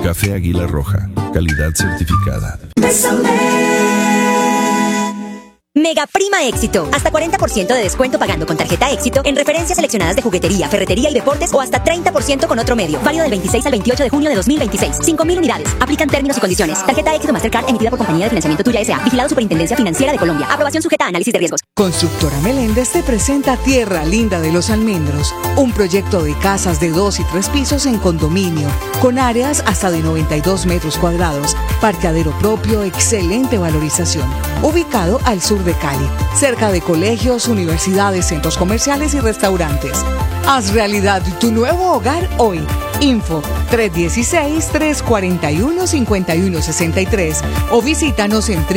Café Águila Roja, calidad certificada. Mega Prima Éxito. Hasta 40% de descuento pagando con tarjeta Éxito en referencias seleccionadas de juguetería, ferretería y deportes o hasta 30% con otro medio. Válido del 26 al 28 de junio de 2026. 5.000 unidades. Aplican términos y condiciones. Tarjeta Éxito Mastercard emitida por Compañía de Financiamiento Tuya S.A. Vigilado Superintendencia Financiera de Colombia. Aprobación sujeta a análisis de riesgos. Constructora Meléndez te presenta Tierra Linda de los Almendros, un proyecto de casas de 2 y 3 pisos en condominio, con áreas hasta de 92 metros cuadrados, parqueadero propio, excelente valorización, ubicado al sur de Cali, cerca de colegios, universidades, centros comerciales y restaurantes. Haz realidad tu nuevo hogar hoy. Info 316-341-5163 o visítanos en